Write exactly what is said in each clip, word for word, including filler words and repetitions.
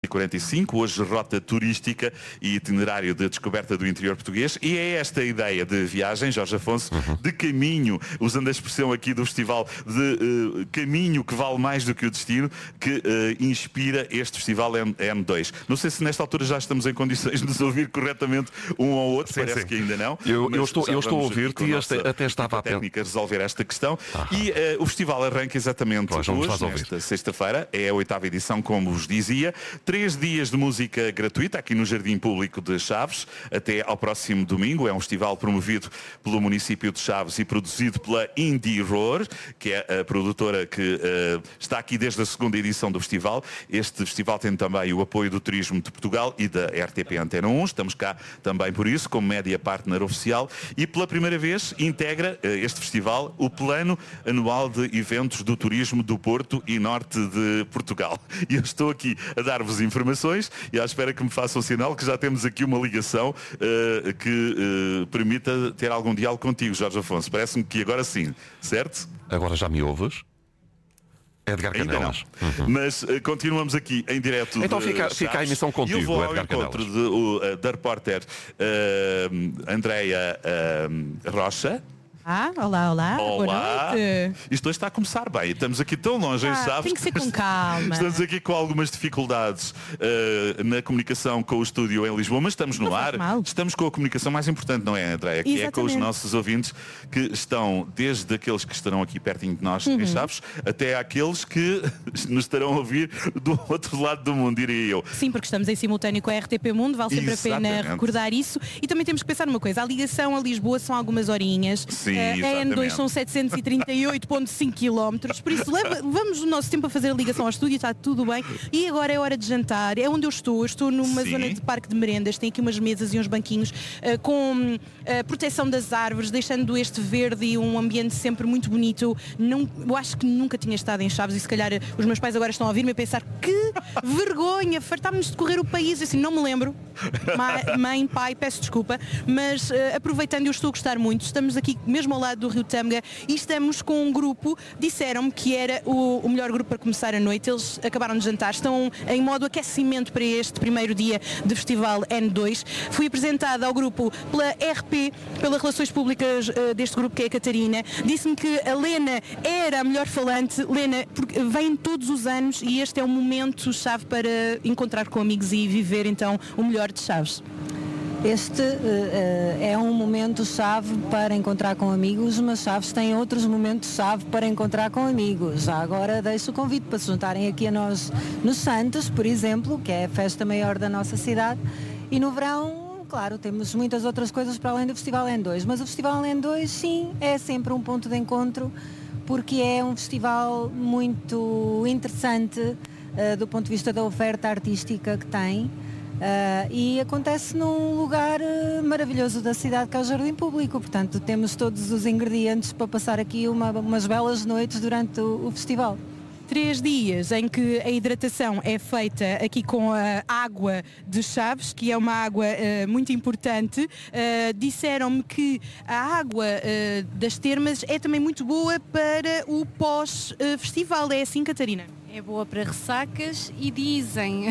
quarenta e cinco, hoje rota turística e itinerário de descoberta do interior português, e é esta a ideia de viagem, Jorge Afonso, uhum. de caminho, usando a expressão aqui do festival, de uh, caminho que vale mais do que o destino, que uh, inspira este festival N dois. Não sei se nesta altura já estamos em condições de nos ouvir corretamente um ao outro, sim, parece sim. que ainda não. Eu, eu estou, eu estou a ouvir-te e este, até estava a técnica resolver esta questão. Ah. E uh, o festival arranca exatamente pois, hoje, nesta sexta-feira, é a oitava edição, como vos dizia. Três dias de música gratuita aqui no Jardim Público de Chaves, até ao próximo domingo. É um festival promovido pelo município de Chaves e produzido pela Indie Roar, que é a produtora que uh, está aqui desde a segunda edição do festival. Este festival tem também o apoio do Turismo de Portugal e da R T P Antena um. Estamos cá também por isso, como média partner oficial. E pela primeira vez integra uh, este festival o Plano Anual de Eventos do Turismo do Porto e Norte de Portugal. E eu estou aqui a dar-vos informações e à espera que me façam sinal que já temos aqui uma ligação uh, que uh, permita ter algum diálogo contigo, Jorge Afonso. Parece-me que agora sim, certo? Agora já me ouves? Edgar Canelas. Uhum. Mas uh, continuamos aqui em direto. Então fica, fica a emissão contigo, e eu vou ao Edgar encontro de, uh, da repórter uh, Andreia uh, Rocha. Ah, olá, olá. Olá. Boa noite. Isto hoje está a começar bem. Estamos aqui tão longe, ah, hein, sabes? Tem que ser com calma. Estamos aqui com algumas dificuldades uh, na comunicação com o estúdio em Lisboa, mas estamos no não ar. Estamos com a comunicação mais importante, não é, Andréia? Que é com os nossos ouvintes que estão, desde aqueles que estarão aqui pertinho de nós, uhum. em Chaves, até aqueles que nos estarão a ouvir do outro lado do mundo, diria eu. Sim, porque estamos em simultâneo com a R T P Mundo, vale sempre exatamente. A pena recordar isso. E também temos que pensar numa coisa, a ligação a Lisboa são algumas horinhas. Sim, uh, a N dois são setecentos e trinta e oito vírgula cinco quilómetros, por isso leva, vamos o nosso tempo a fazer a ligação ao estúdio, está tudo bem. E agora é hora de jantar, é onde eu estou, eu estou numa Sim. zona de parque de merendas, tem aqui umas mesas e uns banquinhos uh, com uh, proteção das árvores, deixando este verde e um ambiente sempre muito bonito. Não, eu acho que nunca tinha estado em Chaves e se calhar os meus pais agora estão a ouvir-me a pensar que vergonha, fartámos de correr o país, assim, não me lembro. Mãe, pai, peço desculpa, mas uh, aproveitando, eu estou a gostar muito, estamos aqui mesmo ao lado do Rio Tâmega e estamos com um grupo, disseram-me que era o, o melhor grupo para começar a noite, eles acabaram de jantar, estão em modo aquecimento para este primeiro dia de festival N dois. Fui apresentada ao grupo pela R P, pelas relações públicas uh, deste grupo, que é a Catarina, disse-me que a Lena era a melhor falante. Lena, porque vem todos os anos e este é um momento-chave para encontrar com amigos e viver então o melhor de Chaves. Este uh, uh, é um momento-chave para encontrar com amigos, mas Chaves tem outros momentos-chave para encontrar com amigos. Já agora deixo o convite para se juntarem aqui a nós nos Santos, por exemplo, que é a festa maior da nossa cidade. E no verão, claro, temos muitas outras coisas para além do Festival N dois, mas o Festival N dois, sim, é sempre um ponto de encontro, porque é um festival muito interessante uh, do ponto de vista da oferta artística que tem. Uh, e acontece num lugar uh, maravilhoso da cidade, que é o Jardim Público. Portanto, temos todos os ingredientes para passar aqui uma, umas belas noites durante o, o festival. Três dias em que a hidratação é feita aqui com a água de Chaves, que é uma água uh, muito importante. Uh, disseram-me que a água uh, das termas é também muito boa para o pós-festival. É assim, Catarina? É boa para ressacas e dizem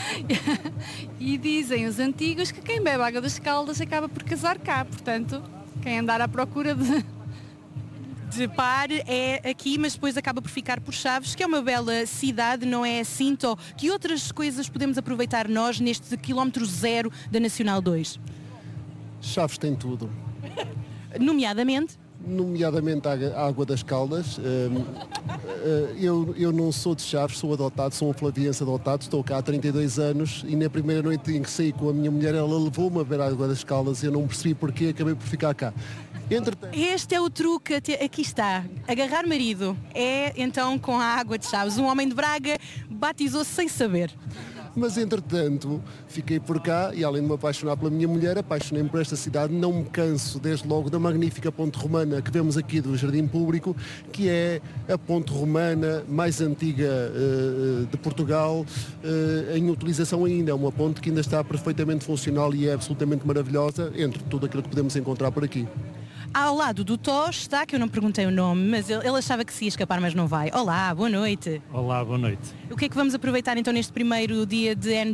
e dizem os antigos que quem bebe água das Caldas acaba por casar cá, portanto, quem andar à procura de... de par é aqui, mas depois acaba por ficar por Chaves, que é uma bela cidade, não é assim? Tó? Que outras coisas podemos aproveitar nós neste quilómetro zero da Nacional dois? Chaves tem tudo. Nomeadamente? Nomeadamente a Água das Caldas. Eu, eu não sou de Chaves, sou adotado, sou um flaviense adotado, estou cá há trinta e dois anos e na primeira noite em que saí com a minha mulher, ela levou-me a ver a Água das Caldas e eu não percebi porquê, acabei por ficar cá. Entretanto... Este é o truque, aqui está, agarrar marido, é então com a Água de Chaves. Um homem de Braga batizou-se sem saber. Mas entretanto fiquei por cá e além de me apaixonar pela minha mulher, apaixonei-me por esta cidade. Não me canso desde logo da magnífica ponte romana que vemos aqui do Jardim Público, que é a ponte romana mais antiga uh, de Portugal, uh, em utilização ainda. É uma ponte que ainda está perfeitamente funcional e é absolutamente maravilhosa, entre tudo aquilo que podemos encontrar por aqui. Ao lado do Tosh está, que eu não perguntei o nome, mas ele, ele achava que se ia escapar, mas não vai. Olá, boa noite. Olá, boa noite. O que é que vamos aproveitar então neste primeiro dia de